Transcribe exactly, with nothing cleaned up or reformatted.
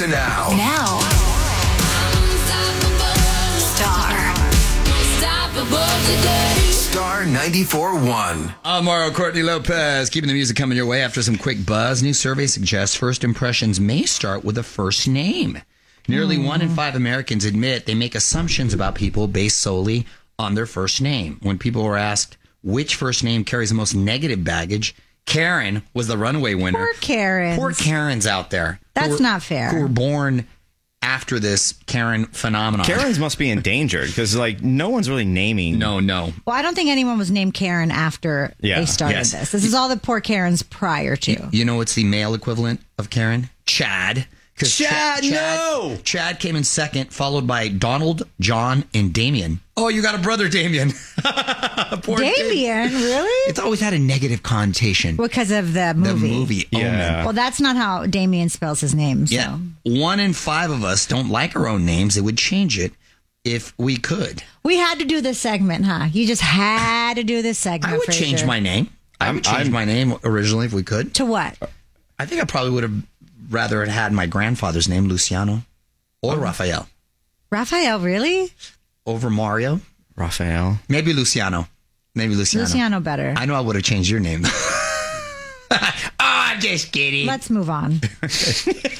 to now. Now. Star. Star ninety-four point one. I'm Mario Courtney Lopez, keeping the music coming your way after some quick buzz. New survey suggests first impressions may start with a first name. Nearly mm. one in five Americans admit they make assumptions about people based solely on their first name. When people were asked which first name carries the most negative baggage, Karen was the runaway winner. Poor Karen. Poor Karens out there. That's were, not fair. Who were born after this Karen phenomenon. Karens must be endangered because, like, no one's really naming. No, no. Well, I don't think anyone was named Karen after yeah. they started yes. this. This is all the poor Karens prior to. You, you know what's the male equivalent of Karen? Chad. Chad, Ch- Chad, no! Chad came in second, followed by Donald, John, and Damien. Oh, you got a brother, Damien. Poor Damien, kid. really? It's always had a negative connotation. Because of the movie. The movie, yeah. Omen. Well, that's not how Damien spells his name. So. Yeah. One in five of us don't like our own names. It would change it if we could. We had to do this segment, huh? You just had to do this segment. I would Fraser. change my name. I I'm- would change I'm- my name originally if we could. To what? I think I probably would have rather had had my grandfather's name, Luciano, or Raphael. Raphael, really? Over Mario. Raphael. Maybe Luciano. Maybe Luciano. Luciano better. I know I would have changed your name. Oh, I'm just kidding. Let's move on.